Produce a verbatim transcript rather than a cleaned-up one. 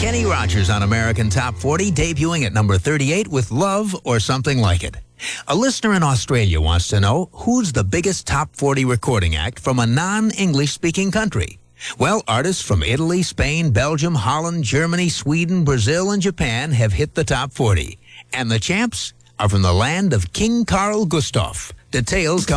Kenny Rogers on American Top forty, debuting at number thirty-eight with Love or Something Like It. A listener in Australia wants to know who's the biggest Top forty recording act from a non-English speaking country. Well, artists from Italy, Spain, Belgium, Holland, Germany, Sweden, Brazil, and Japan have hit the top forty. And the champs are from the land of King Carl Gustaf. Details come